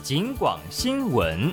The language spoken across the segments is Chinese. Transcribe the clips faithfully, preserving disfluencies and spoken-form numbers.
警广新闻。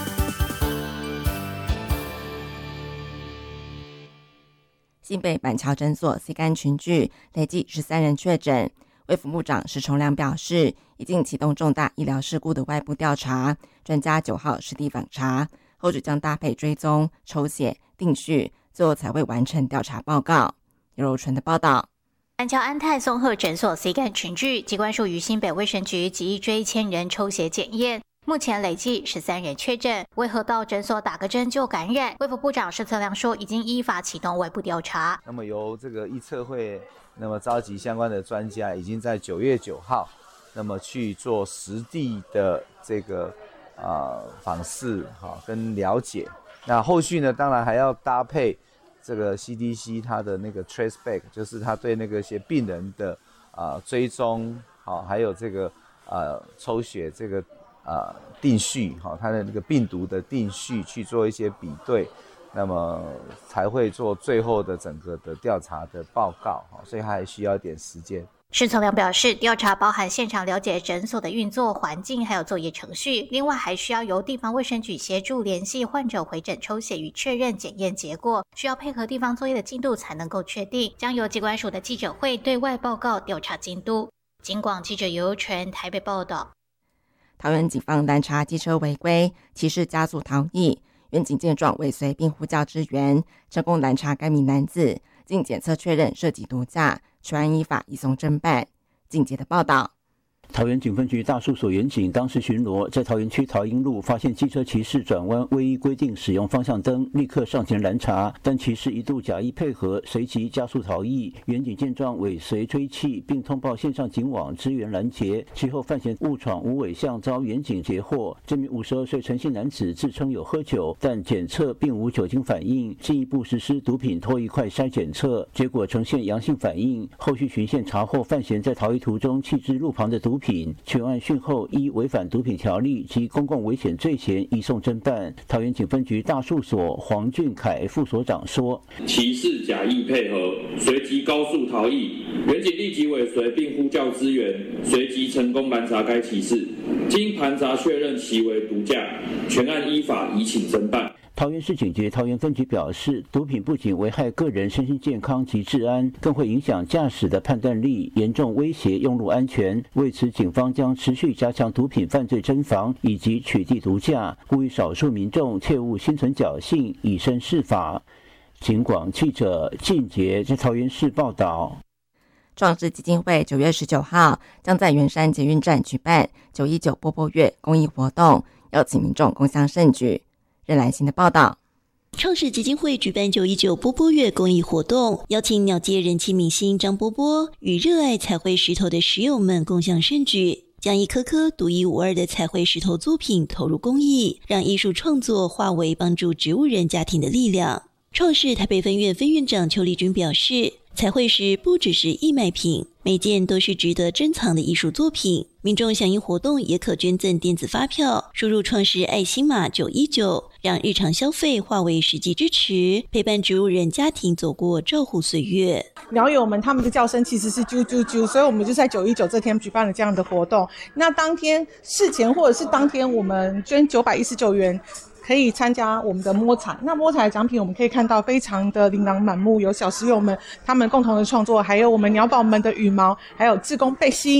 新北板桥诊所 C 肝群聚累计十三人确诊，卫福部长石崇良表示，已经启动重大医疗事故的外部调查，专家九号实地访查，后续将搭配追踪、抽血、定序，最后才会完成调查报告。尤柔纯的报道。 板桥安泰综合诊所 C 肝群聚，疾管署于新北卫生局急一追千人抽血检验，目前累计十三人确诊，为何到诊所打个针就感染？卫福部长施策亮说，已经依法启动外部调查。 那么由这个医策会，那么召集相关的专家，已经在九月九号，那么去做实地的这个呃访视哈跟了解。那后续呢，当然还要搭配这个 C D C 它的那个 trace back， 就是它对那个些病人的啊、呃、追踪，好，还有这个呃抽血这个呃定序，好，它的那个病毒的定序去做一些比对，那么才会做最后的整个的调查的报告，所以还需要一点时间。 施策亮表示，调查包含现场了解诊所的运作环境，还有作业程序，另外还需要由地方卫生局协助联系患者回诊抽血与确认检验结果，需要配合地方作业的进度才能够确定，将由疾管署的记者会对外报告调查进度。警广记者尤柔纯台北报道。 桃园警方拦查机车违规，骑士加速逃逸，员警见状尾随并呼叫支援，成功拦查该名男子，经检测确认涉及毒驾，全案依法移送侦办。警界的报道。 桃园警分局大树所员警当时巡逻，在桃园区桃英路发现机车骑士转弯未依规定使用方向灯，立刻上前拦查，但骑士一度假意配合，随即加速逃逸。员警见状尾随追弃，并通报线上警网支援拦截。其后犯嫌误闯无尾巷遭员警截获。这名五十二岁陈姓男子自称有喝酒，但检测并无酒精反应，进一步实施毒品脱一块筛检测，结果呈现阳性反应。后续循线查获犯嫌在逃逸途中弃置路旁的毒品。全案讯后依违反毒品条例及公共危险罪嫌移送侦办。桃园警分局大树所黄俊凯副所长说， 骑士假意配合，随即高速逃逸，员警立即尾随并呼叫支援，随即成功拦查该骑士，经盘查确认其为毒驾，全案依法移请侦办。 桃园市警局桃园分局表示，毒品不仅危害个人身心健康及治安，更会影响驾驶的判断力，严重威胁用路安全。为此，警方将持续加强毒品犯罪侦防以及取缔毒驾，呼吁少数民众切勿心存侥幸，以身试法。警广记者靳杰在桃园市报道。 壮志基金会九月十九号将在圆山捷运站举办九一九波波月公益活动，邀请民众共襄盛举。任兰心的报道。 创世基金会举办九一九波波月公益活动，邀请鸟界人气明星张波波与热爱彩绘石头的石友们共襄盛举，将一颗颗独一无二的彩绘石头作品投入公益，让艺术创作化为帮助植物人家庭的力量。创世台北分院分院长邱丽君表示，彩绘石不只是义卖品，每件都是值得珍藏的艺术作品。民众响应活动也可捐赠电子发票，输入创世爱心码九一九，让日常消费化为实际支持，陪伴植物人家庭走过照护岁月。 鸟友们他们的叫声其实是啾啾啾，所以我们就在九一九这天举办了这样的活动。那当天事前或者是当天，我们捐九百一十九元。可以参加我们的摸彩，那摸彩的奖品我们可以看到非常的琳琅满目，有小石友们他们共同的创作，还有我们鸟宝们的羽毛，还有志工背心。